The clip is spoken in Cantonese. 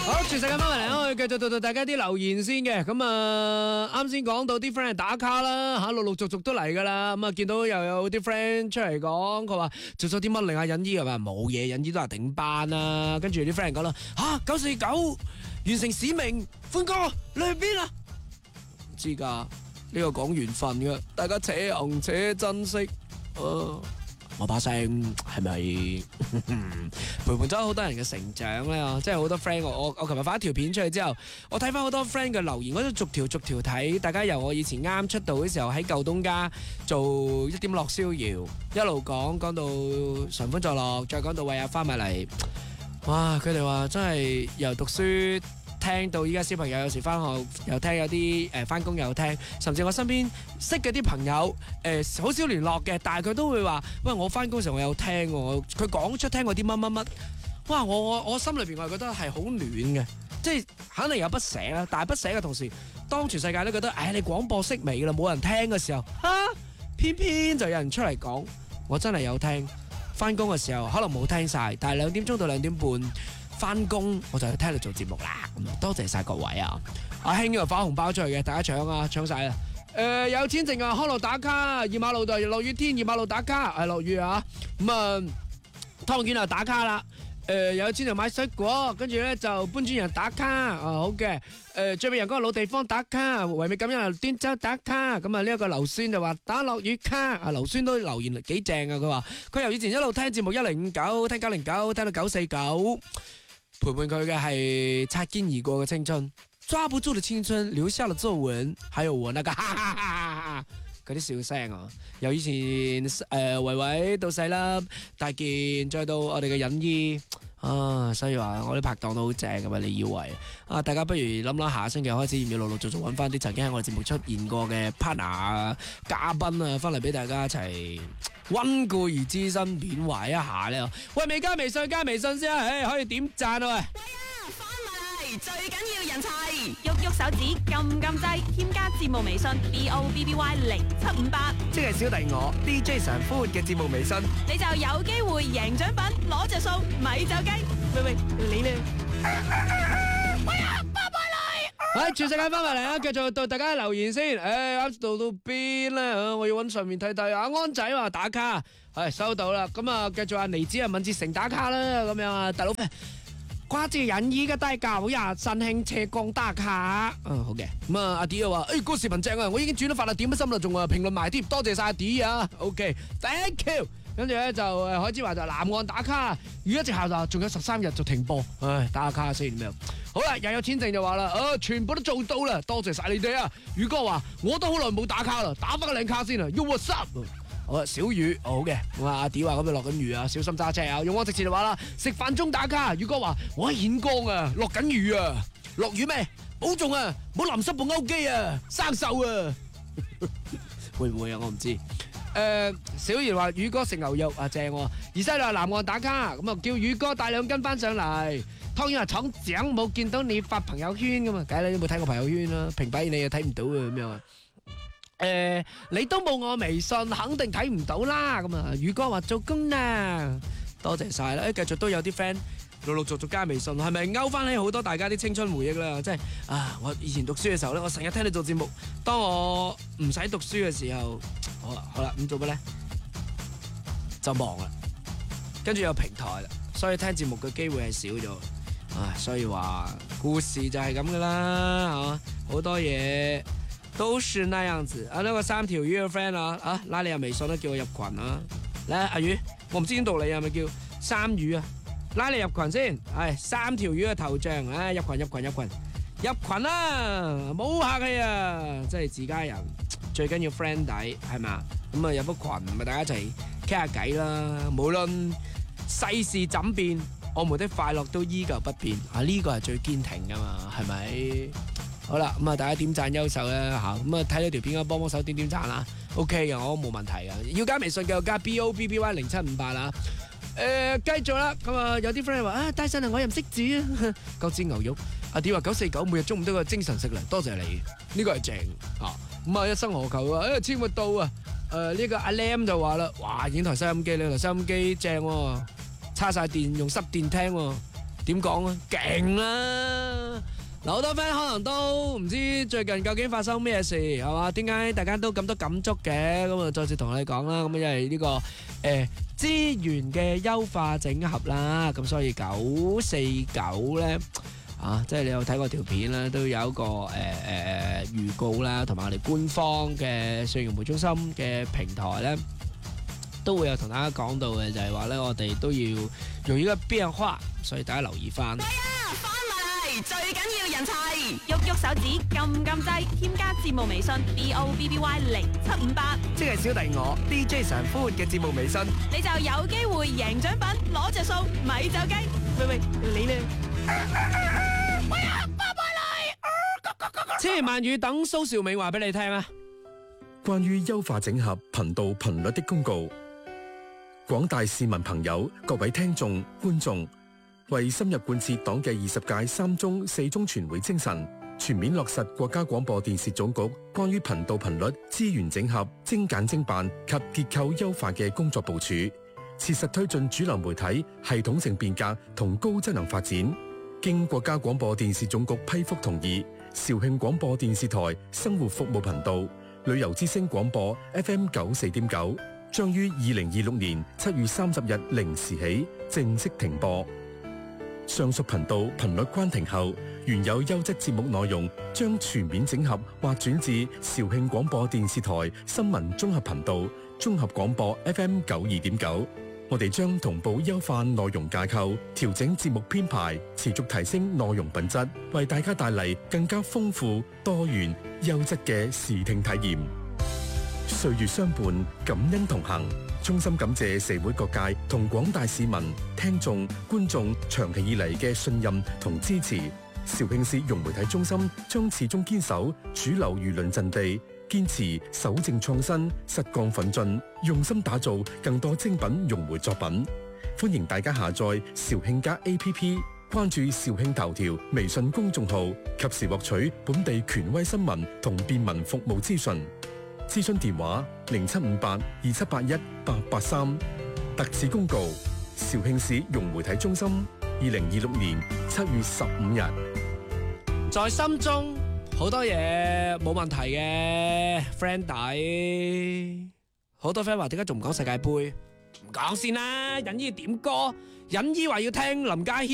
好，全世界翻嚟我哋繼續到大家啲留言先嘅。咁啱先講到啲 friend 打卡啦，陸陸續續都嚟噶啦。咁見到又有啲 friend 出嚟講，佢話做咗啲乜令阿隱姨話冇嘢，隱姨都係頂班啦。跟住啲 friend 講啦，949完成使命，歡哥你去邊啊？唔知㗎，呢個講緣分嘅，大家且行且珍惜。我把聲係咪陪伴咗好多人嘅成長咧？即係好多 friend， 我琴日發一條片出去之後，我睇翻好多 friend 嘅留言，我都逐條睇。大家由我以前啱出道嘅時候喺舊東家做一點樂逍遙，一路講到順風作樂，再講到為阿翻埋嚟。哇！佢哋話真係由讀書聽到依家小朋友有時翻學又聽，有啲翻工又聽，甚至我身邊識嘅啲朋友好少聯絡嘅，但係佢都會話：喂，我翻工時候我有聽喎，佢講出聽過啲乜乜乜。哇！我心裏邊我係覺得係好暖嘅，即係肯定有不捨啦。但係不捨嘅同時，當全世界都覺得你廣播式微啦，冇人聽嘅時候，偏偏就有人出嚟講，我真係有聽。翻工嘅時候可能冇聽晒，但係2點鐘到2點半。翻工我就去聽你做節目啦，咁多謝晒各位啊！阿興又發紅包出去嘅，大家搶啊，搶晒啦！有錢剩啊，康樂打卡，二馬路就落雨天，二馬路打卡係落雨啊！咁湯圓又打卡啦！有錢就買水果，跟住咧就搬磚人打卡，好嘅。最美陽光老地方打卡，唯美感恩又端州打卡。咁呢一個劉孫就話打落雨卡，劉孫都留言幾正啊！佢話佢由以前一路聽節目1059，聽909，聽到949。陪伴佢嘅係擦肩而過嘅青春，抓不住嘅青春，留下了皺紋，還有我那個哈哈哈哈嗰啲笑聲啊！由以前維維到細粒大健，再到我哋嘅隱姨所以話我啲拍檔都好正噶嘛，你以為大家不如諗下星期開始要陸陸續續揾翻啲曾經喺我哋節目出現過嘅 partner 嘉賓啊，翻嚟俾大家一齊溫故而知新，緬懷一下咧。喂，未加微信加微信先啊！可以點讚啊喂！ 係啊，翻嚟最緊要人齊，喐喐手指，撳掣，添加節目微信 BOBBY0758， 即係小弟我 DJ 常歡嘅節目微信， 你就有機會贏獎品，攞隻數，咪走雞。喂，你咧？喂啊，拜拜嚟！ 全世界翻埋嚟啊！繼續到大家留言先。啱到邊咧？我要揾上面睇睇。阿安仔話打卡，收到啦。咁繼續阿妮子敏捷成打卡啦。咁樣啊，大佬掛住隱姨嘅低教呀，新興斜槓打卡。好嘅。咁阿 D 又話：嗰個視頻正啊！我已經轉咗發啦，點乜心啦，仲評論埋添，多謝晒阿 D 啊。OK，thank you。跟住咧就海之華就南岸打卡，如一直下就仲有13日就停播，打下卡先咁樣。好啦，又有錢剩就話啦，全部都做到啦，多謝晒你哋啊！宇哥話我都好耐冇打卡啦，打翻個靚卡先啊 ！You what's up？ 好啊，小雨好嘅，咁阿迪話咁就落緊雨啊，小心揸車啊！用我直前就話啦，食飯中打卡。宇哥話我喺顯江啊，落緊雨啊，落雨咩？保重啊，唔好淋濕部勾機啊，生鏽啊！會唔會啊？我唔知。小賢話宇哥食牛肉啊正喎，而西話南岸打卡，咁叫宇哥帶2斤翻上嚟。湯圓話廠長冇見到你發朋友圈噶嘛，梗係你都冇睇過朋友圈啦，屏蔽你又睇唔到啊咁樣啊。你都冇我微信，肯定睇唔到啦。咁啊，宇哥話做工啦，多謝晒啦。繼續都有啲 friend 陸陸續續加微信，係咪勾翻起好多大家啲青春回憶啦？即係我以前讀書嘅時候咧，我成日聽你做節目。當我唔使讀書嘅時候，好啦，咁做乜咧？就忙啦，跟住有平台啦，所以聽節目嘅機會係少咗。所以話故事就係咁噶啦，好多嘢都算那樣子。呢個3條魚嘅 friend 拉你入微信啦，叫我入群啊。嚟阿魚，我唔知點讀你係咪叫3魚啊？拉你入群先，係3條魚嘅頭像，入群啦，冇客氣啊，即係自家人，最緊要 friend 底係咪？咁啊入個群咪大家一齊傾下偈啦。無論世事怎變，我們的快樂都依舊不變。呢個係最堅挺噶嘛，係咪？好啦，咁大家點讚優秀咧吓，咁睇到條片幫手點讚啦。OK 嘅，我冇問題嘅。要加微信嘅加 BOBBY0758啦。繼續啦，咁有啲 friend 話帶上嚟我又唔識煮啊，夠煎牛肉。阿屌話949每日中午都有精神食糧，多謝你，呢個係正啊。咁一生何求啊？簽個到啊！呢個阿 Lam 就話啦，哇，影台收音機，你台收音機正喎，叉晒電用濕電聽喎， 點講啊，勁啦！嗱，好多 friend 可能都唔知最近究竟發生咩事係嘛？點解大家都咁多感觸嘅？咁啊，再次同你講啦，咁因為呢個資源嘅優化整合啦，咁所以949咧即係你有睇過條片啦，都有一個預告啦，同埋我哋官方嘅信用媒中心嘅平台咧，都會有同大家講到嘅，就係話咧，我哋都要用呢個變化，所以大家留意翻。 最緊要人齊，喐喐手指，撳撳掣，添加節目微信 BOBBY0758， 即係小弟我 DJ 常歡嘅節目微信， 你就有機會贏獎品，攞着數，咪走雞。 喂，你呢？ 千言萬語等蘇兆銘話俾你聽啊！ 關於優化整合頻道頻率的公告，廣大市民朋友、各位聽眾、觀眾。為深入貫徹黨嘅20屆3中4中全會精神，全面落實國家廣播電視總局關於頻道頻率資源整合、精簡精辦及結構優化嘅工作部署，切實推進主流媒體系統性變革同高質能發展。經國家廣播電視總局批覆同意，肇慶廣播電視台生活服務頻道、旅遊之聲廣播 FM 94.9將於2026年7月30日0時起正式停播。上述頻道頻率關停後，原有優質節目內容將全面整合或轉至肇慶廣播電視台新聞綜合頻道、綜合廣播 FM 92.9。我哋將同步優化內容架構，調整節目編排，持續提升內容品質，為大家帶嚟更加豐富、多元、優質嘅視聽體驗。歲月相伴，感恩同行。衷心感謝社會各界同廣大市民、聽眾、觀眾長期以嚟嘅信任同支持。肇慶市融媒體中心將始終堅守主流輿論陣地，堅持守正創新、實幹奮進，用心打造更多精品融媒作品。歡迎大家下載肇慶家 APP， 關注肇慶頭條微信公眾號，及時獲取本地權威新聞同便民服務資訊。諮詢電話075827818883。特此公告：肇慶市融媒體中心2026年7月15日。 在心中好多嘢冇問題嘅 friend 弟，好多 friend 話點解仲唔講世界盃？唔講先啦，隱姨點歌，隱姨話要聽林家謙。